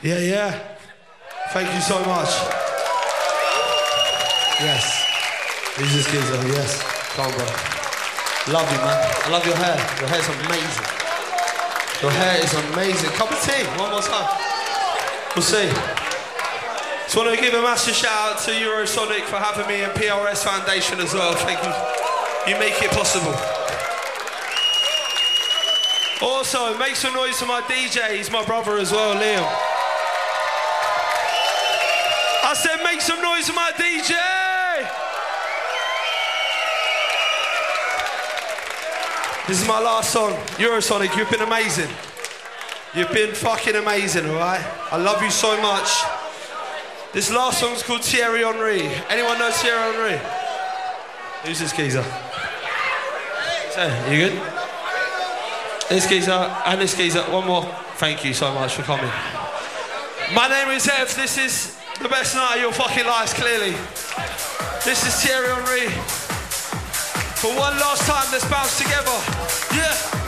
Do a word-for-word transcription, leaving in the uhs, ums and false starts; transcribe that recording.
Yeah, yeah. Thank you so much. Yes. He's just kids though, yes. Come on, bro. Love you, man. I love your hair. Your hair's amazing. Your hair is amazing. Cup of tea, one more time. We'll see. Just want to give a massive shout out to Eurosonic for having me and P R S Foundation as well. Thank you. You make it possible. Also, make some noise for my D J. He's my brother as well, Liam. I said make some noise for my D J. This is my last song. Eurosonic, you've been amazing. You've been fucking amazing, all right? I love you so much. This last song's called Thierry Henry. Anyone know Thierry Henry? Who's this geezer? So, you good? This geezer and this geezer. One more. Thank you so much for coming. My name is Ev. This is the best night of your fucking lives, clearly. This is Thierry Henry. For one last time, let's bounce together. Yeah.